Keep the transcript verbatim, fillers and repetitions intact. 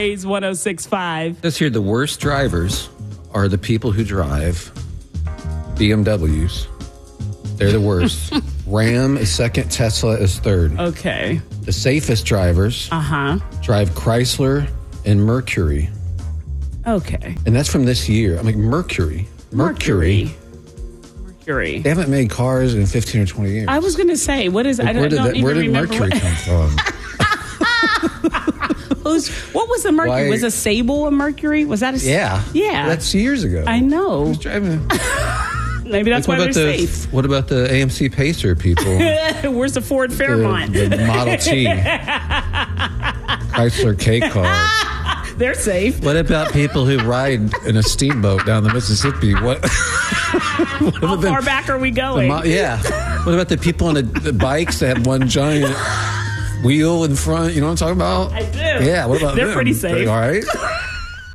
Blaze one oh six point five. Let's hear the worst drivers are the people who drive B M Ws. They're the worst. Ram is second, Tesla is third. Okay. The safest drivers uh-huh. drive Chrysler and Mercury. Okay. And that's from this year. I mean, Mercury. Mercury. Mercury. Mercury. They haven't made cars in fifteen or twenty years. I was going to say, what is... Like, I don't, where did, don't that, even where did remember Mercury what, come from? Who's, what was the Mercury? Why- Was a Sable a Mercury? Was that a... Yeah. Yeah. That's years ago. I know. Who's driving? Maybe that's Like, why what they're about the, safe. What about the A M C Pacer people? Where's the Ford Fairmont? The, the Model T. Chrysler K car. They're safe. What about people who ride in a steamboat down the Mississippi? What? what How about far the- back are we the going? mo- yeah. What about the people on the, the bikes that have one giant wheel in front? You know what I'm talking about? I do. Yeah. What about They're them? pretty safe. All right.